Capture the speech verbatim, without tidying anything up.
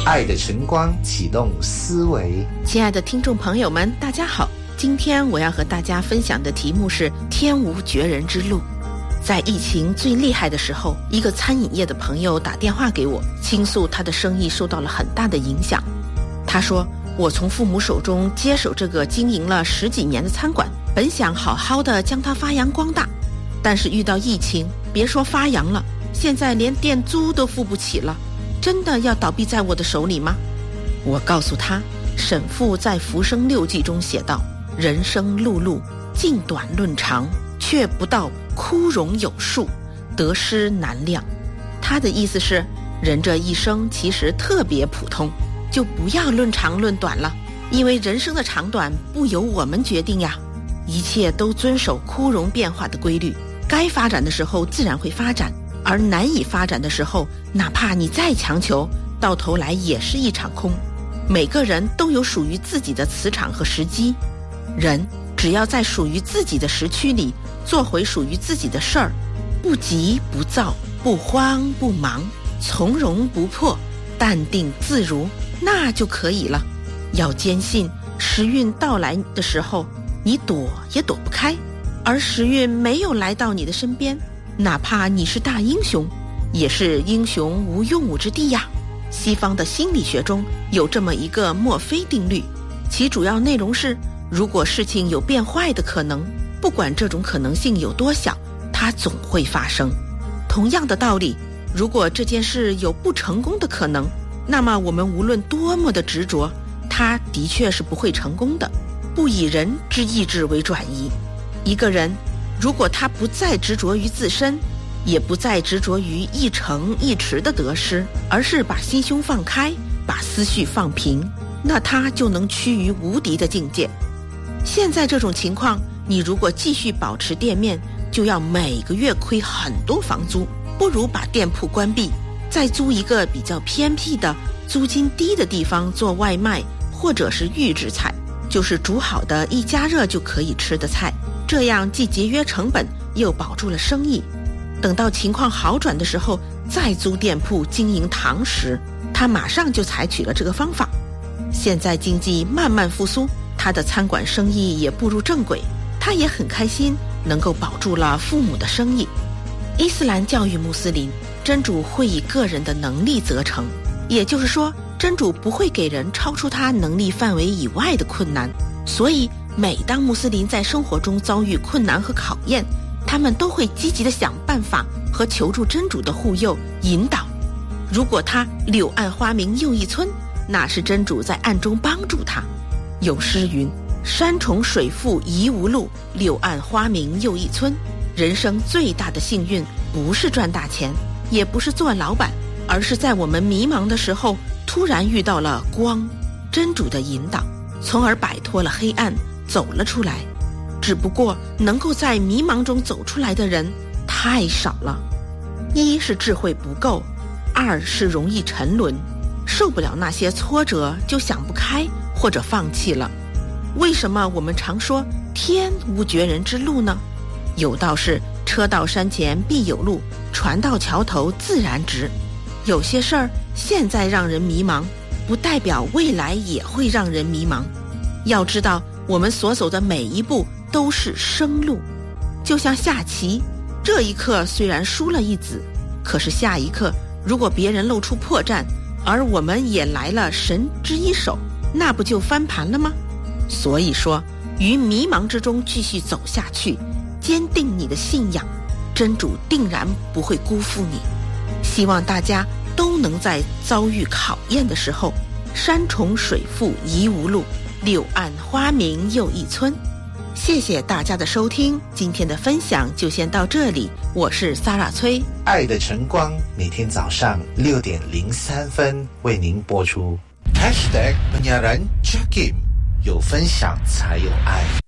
爱的晨光启动思维。 亲爱的听众朋友们，大家好，今天我要和大家分享的题目是天无绝人之路。在疫情最厉害的时候，一个餐饮业的朋友打电话给我，倾诉他的生意受到了很大的影响。他说，我从父母手中接手这个经营了十几年的餐馆，本想好好的将它发扬光大，但是遇到疫情，别说发扬了，现在连店租都付不起了，真的要倒闭在我的手里吗？我告诉他，沈复在《浮生六记》中写道，人生碌碌，尽短论长，却不到枯荣有数，得失难量。他的意思是，人这一生其实特别普通，就不要论长论短了，因为人生的长短不由我们决定呀，一切都遵守枯荣变化的规律，该发展的时候自然会发展，而难以发展的时候，哪怕你再强求，到头来也是一场空。每个人都有属于自己的磁场和时机，人只要在属于自己的时区里做回属于自己的事儿，不急不躁，不慌不忙，从容不迫，淡定自如，那就可以了。要坚信时运到来的时候，你躲也躲不开，而时运没有来到你的身边，哪怕你是大英雄，也是英雄无用武之地呀。西方的心理学中有这么一个墨菲定律，其主要内容是，如果事情有变坏的可能，不管这种可能性有多小，它总会发生。同样的道理，如果这件事有不成功的可能，那么我们无论多么的执着，它的确是不会成功的。不以人之意志为转移。一个人如果他不再执着于自身，也不再执着于一成一池的得失，而是把心胸放开，把思绪放平，那他就能趋于无敌的境界。现在这种情况，你如果继续保持店面，就要每个月亏很多房租，不如把店铺关闭，再租一个比较偏僻的、租金低的地方做外卖，或者是预制菜，就是煮好的一加热就可以吃的菜，这样既节约成本，又保住了生意。等到情况好转的时候，再租店铺经营堂食。他马上就采取了这个方法。现在经济慢慢复苏，他的餐馆生意也步入正轨，他也很开心能够保住了父母的生意。伊斯兰教育穆斯林，真主会以个人的能力责成，也就是说，真主不会给人超出他能力范围以外的困难。所以每当穆斯林在生活中遭遇困难和考验，他们都会积极地想办法和求助真主的护佑引导。如果他柳暗花明又一村，那是真主在暗中帮助他。有诗云，山重水复疑无路，柳暗花明又一村。人生最大的幸运不是赚大钱，也不是做老板，而是在我们迷茫的时候突然遇到了光，真主的引导，从而摆脱了黑暗，走了出来。只不过能够在迷茫中走出来的人太少了。一是智慧不够，二是容易沉沦，受不了那些挫折就想不开或者放弃了。为什么我们常说天无绝人之路呢？有道是车到山前必有路，船到桥头自然直。有些事儿现在让人迷茫，不代表未来也会让人迷茫。要知道，我们所走的每一步都是生路，就像下棋，这一刻虽然输了一子，可是下一刻如果别人露出破绽，而我们也来了神之一手，那不就翻盘了吗？所以说，于迷茫之中继续走下去，坚定你的信仰，真主定然不会辜负你。希望大家都能在遭遇考验的时候，山重水复疑无路，柳暗花明又一村。谢谢大家的收听，今天的分享就先到这里，我是萨拉崔。 爱的晨光每天早上六点零三分为您播出。Hashtag Penyiaran Jakim， 有分享才有爱。